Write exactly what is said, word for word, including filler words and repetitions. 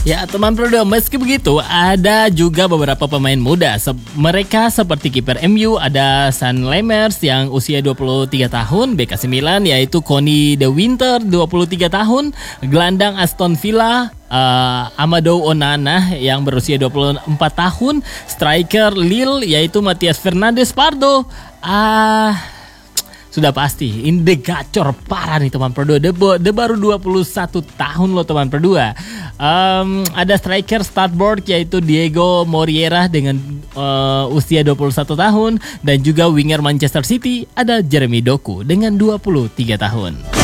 Ya teman Prodo, meski begitu ada juga beberapa pemain muda. Se- mereka seperti kiper M U ada San Lemers yang usia dua puluh tiga tahun, B K sembilan yaitu Connie De Winter dua puluh tiga tahun, gelandang Aston Villa uh, Amadou Onana yang berusia dua puluh empat tahun, striker Lille yaitu Matias Fernandes Pardo. Ah Sudah pasti, ini the gacor parah nih teman Perdua. Dia, dia baru dua puluh satu tahun loh teman Perdua. Um, ada striker startboard yaitu Diego Moreira dengan uh, usia dua puluh satu tahun. Dan juga winger Manchester City ada Jeremy Doku dengan dua puluh tiga tahun.